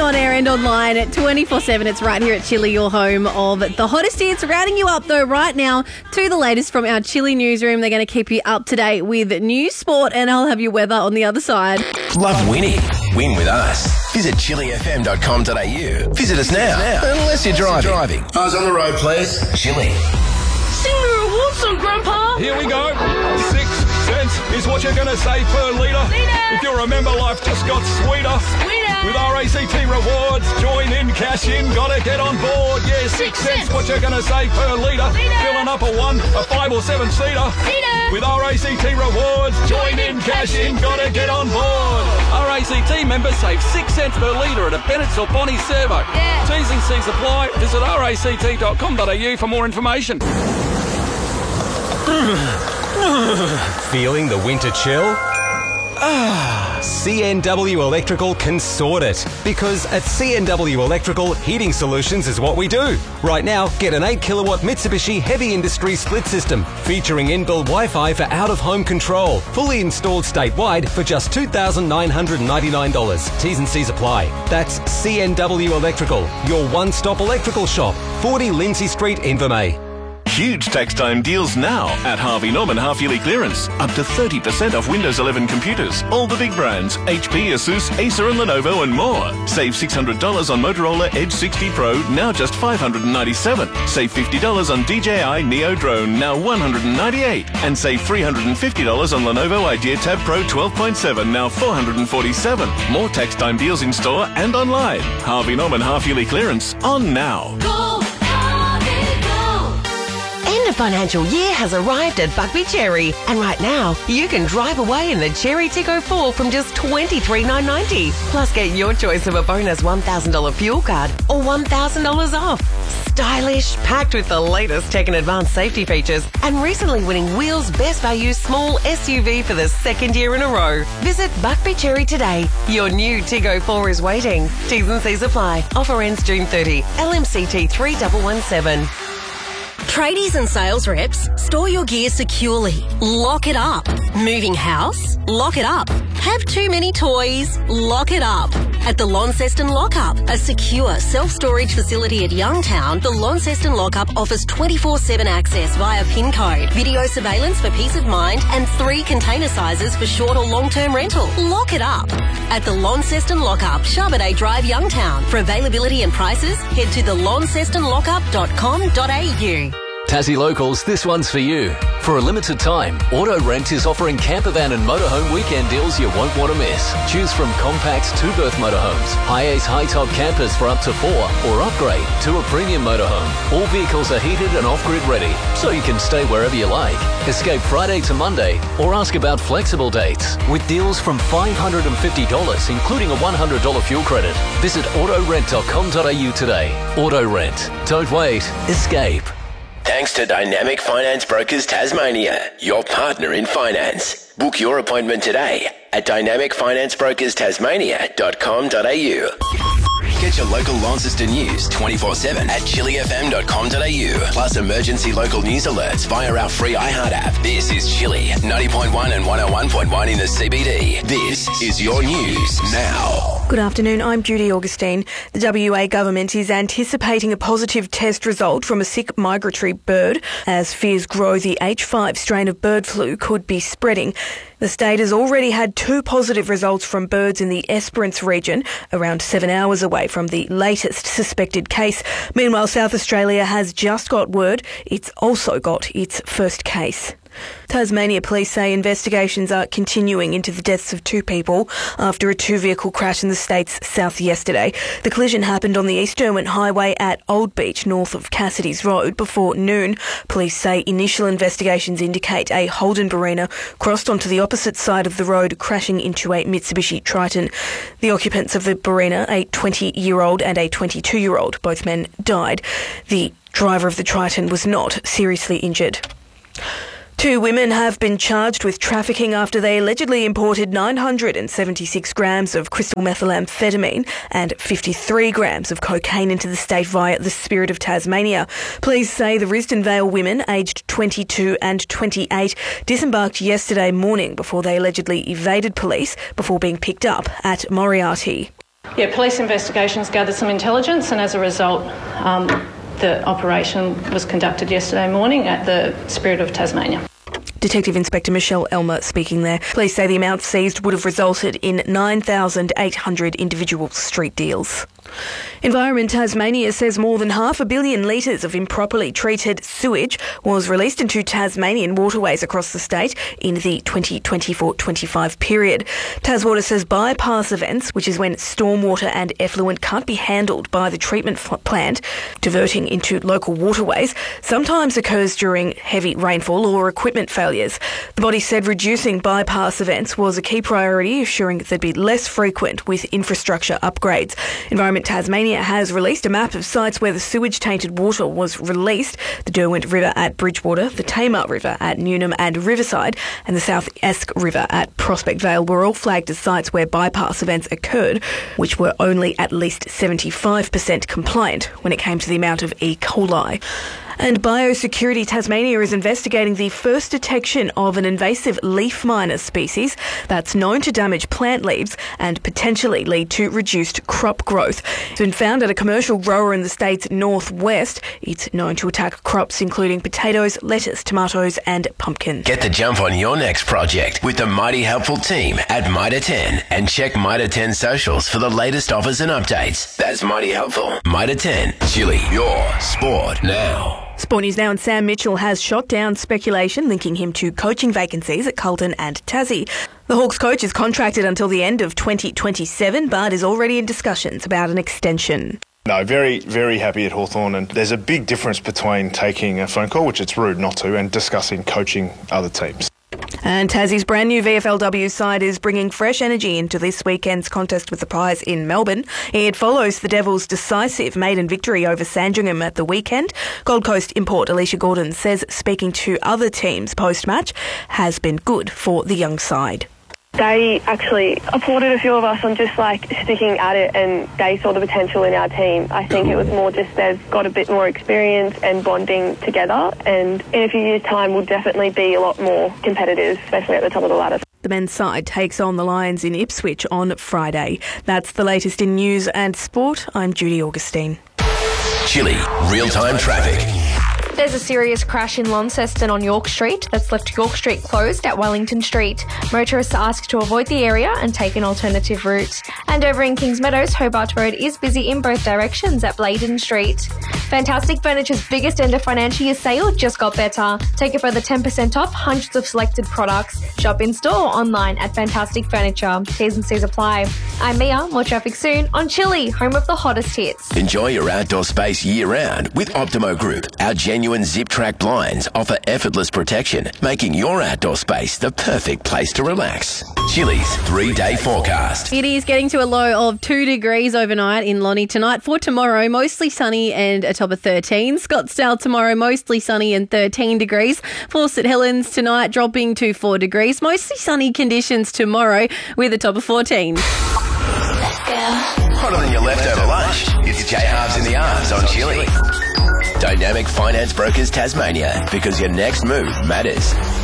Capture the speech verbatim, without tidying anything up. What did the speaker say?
on air and online at twenty-four seven. It's right here at Chilli, your home of the hottest hits. Rounding you up, though, right now to the latest from our Chilli newsroom. They're going to keep you up to date with news, sport, and I'll have your weather on the other side. Love winning? Win with us. Visit chilli f m dot com dot a u. Visit us now, unless you're driving. driving. Eyes on the road, please. Chilli. Sing the reward song, Grandpa. Here we go. Six cents is what you're going to save per litre. If you remember, life just got sweeter. Sweeter. With R A C T Rewards, join in, cash in, gotta get on board. Yeah, six, Six cents, cents. what you're going to save per litre. Filling up a one, a five or seven seater. Seater. With R A C T Rewards, join in, cash in, gotta get on board. R A C T members save six cents per litre at a Bennett's or Bonnie Servo. Yeah. T's and C's apply. Visit r a c t dot com dot a u for more information. Feeling the winter chill? Ah, C N W Electrical can sort it. Because at C N W Electrical, heating solutions is what we do. Right now, get an eight kilowatt Mitsubishi Heavy Industry split system featuring inbuilt Wi-Fi for out-of-home control. Fully installed statewide for just two thousand nine hundred ninety-nine dollars. T's and C's apply. That's C N W Electrical, your one-stop electrical shop. forty Lindsay Street, Invermay. Huge tax time deals now at Harvey Norman half-yearly clearance. Up to thirty percent off Windows eleven computers. All the big brands, H P, Asus, Acer and Lenovo and more. Save six hundred dollars on Motorola Edge sixty Pro, now just five hundred ninety-seven dollars. Save fifty dollars on D J I Neo Drone, now one hundred ninety-eight dollars. And save three hundred fifty dollars on Lenovo Idea Tab Pro twelve point seven, now four hundred forty-seven dollars. More tax time deals in store and online. Harvey Norman half-yearly clearance on now. Go, Harvey, go. End of financial year has arrived at Buckby Cherry, and right now you can drive away in the Cherry Tiggo four from just twenty-three thousand nine hundred ninety dollars. Plus get your choice of a bonus one thousand dollars fuel card or one thousand dollars off. Stylish, packed with the latest tech and advanced safety features, and recently winning Wheels Best Value Small S U V for the second year in a row. Visit Buckby Cherry today. Your new Tiggo four is waiting. T's and C's apply. Offer ends June thirtieth. L M C T three one one seven. Tradies and sales reps, store your gear securely. Lock it up. Moving house? Lock it up. Have too many toys? Lock it up. At the Launceston Lockup, a secure self-storage facility at Youngtown, the Launceston Lockup offers twenty-four seven access via PIN code, video surveillance for peace of mind, and three container sizes for short or long-term rental. Lock it up. At the Launceston Lockup, Charbonnet Drive, Youngtown. For availability and prices, head to the launceston lockup dot com dot a u. Tassie Locals, this one's for you. For a limited time, Auto Rent is offering campervan and motorhome weekend deals you won't want to miss. Choose from compact two-berth motorhomes, high-ace high-top campers for up to four, or upgrade to a premium motorhome. All vehicles are heated and off-grid ready, so you can stay wherever you like. Escape Friday to Monday, or ask about flexible dates. With deals from five hundred fifty dollars, including a one hundred dollars fuel credit. Visit auto rent dot com dot a u today. Auto Rent. Don't wait. Escape. Thanks to Dynamic Finance Brokers Tasmania, your partner in finance. Book your appointment today at dynamic finance brokers tasmania dot com dot a u. Get your local Launceston news twenty-four seven at chilli f m dot com dot a u. Plus emergency local news alerts via our free iHeart app. This is Chilli, ninety point one and one oh one point one in the C B D. This is your news now. Good afternoon, I'm Judy Augustine. The W A government is anticipating a positive test result from a sick migratory bird as fears grow the H five strain of bird flu could be spreading. The state has already had two positive results from birds in the Esperance region, around seven hours away from the latest suspected case. Meanwhile, South Australia has just got word it's also got its first case. Tasmania police say investigations are continuing into the deaths of two people after a two-vehicle crash in the state's south yesterday. The collision happened on the East Derwent Highway at Old Beach, north of Cassidy's Road, before noon. Police say initial investigations indicate a Holden Barina crossed onto the opposite side of the road, crashing into a Mitsubishi Triton. The occupants of the Barina, a twenty-year-old and a twenty-two-year-old, both men died. The driver of the Triton was not seriously injured. Two women have been charged with trafficking after they allegedly imported nine hundred seventy-six grams of crystal methamphetamine and fifty-three grams of cocaine into the state via the Spirit of Tasmania. Police say the Risdon Vale women, aged twenty-two and twenty-eight, disembarked yesterday morning before they allegedly evaded police before being picked up at Moriarty. Yeah, police investigations gathered some intelligence, and as a result, um, the operation was conducted yesterday morning at the Spirit of Tasmania. Detective Inspector Michelle Elmer speaking there. Police say the amount seized would have resulted in nine thousand eight hundred individual street deals. Environment Tasmania says more than half a billion litres of improperly treated sewage was released into Tasmanian waterways across the state in the twenty twenty-four twenty-five period. Taswater says bypass events, which is when stormwater and effluent can't be handled by the treatment plant, diverting into local waterways, sometimes occurs during heavy rainfall or equipment failures. The body said reducing bypass events was a key priority, assuring they'd be less frequent with infrastructure upgrades. Environment Tasmania has released a map of sites where the sewage-tainted water was released. The Derwent River at Bridgewater, the Tamar River at Newnham and Riverside, and the South Esk River at Prospect Vale were all flagged as sites where bypass events occurred, which were only at least seventy-five percent compliant when it came to the amount of E. coli. And Biosecurity Tasmania is investigating the first detection of an invasive leaf miner species that's known to damage plant leaves and potentially lead to reduced crop growth. It's been found at a commercial grower in the state's northwest. It's known to attack crops including potatoes, lettuce, tomatoes and pumpkin. Get the jump on your next project with the mighty helpful team at Mitre ten, and check Mitre ten socials for the latest offers and updates. That's mighty helpful. Mitre ten, Chili, your sport now. Sport News Now, and Sam Mitchell has shot down speculation linking him to coaching vacancies at Carlton and Tassie. The Hawks coach is contracted until the end of twenty twenty-seven, but is already in discussions about an extension. No, very, very happy at Hawthorn, and there's a big difference between taking a phone call, which it's rude not to, and discussing coaching other teams. And Tassie's brand new V F L W side is bringing fresh energy into this weekend's contest with the Pies in Melbourne. It follows the Devils' decisive maiden victory over Sandringham at the weekend. Gold Coast import Alicia Gordon says speaking to other teams post-match has been good for the young side. They actually applauded a few of us on just like sticking at it, and they saw the potential in our team. I think it was more just they've got a bit more experience and bonding together, and in a few years' time we'll definitely be a lot more competitive, especially at the top of the ladder. The men's side takes on the Lions in Ipswich on Friday. That's the latest in news and sport. I'm Judy Augustine. Chili, real-time traffic. There's a serious crash in Launceston on York Street that's left York Street closed at Wellington Street. Motorists are asked to avoid the area and take an alternative route. And over in Kings Meadows, Hobart Road is busy in both directions at Bladen Street. Fantastic Furniture's biggest end of financial year sale just got better. Take a further ten percent off hundreds of selected products. Shop in store or online at Fantastic Furniture. T's and C's apply. I'm Mia. More traffic soon on Chili, home of the hottest hits. Enjoy your outdoor space year-round with Optimo Group. Our genuine zip-track blinds offer effortless protection, making your outdoor space the perfect place to relax. Chili's three-day forecast. It is getting to a low of two degrees overnight in Lonnie tonight. For tomorrow, mostly sunny and a top of thirteen. Scottsdale tomorrow, mostly sunny and thirteen degrees. For St Helens tonight, dropping to four degrees. Mostly sunny conditions tomorrow with a top of fourteen. Hotter than your leftover lunch. It's J Halves in the Arms on Chili. Dynamic Finance Brokers Tasmania, because your next move matters.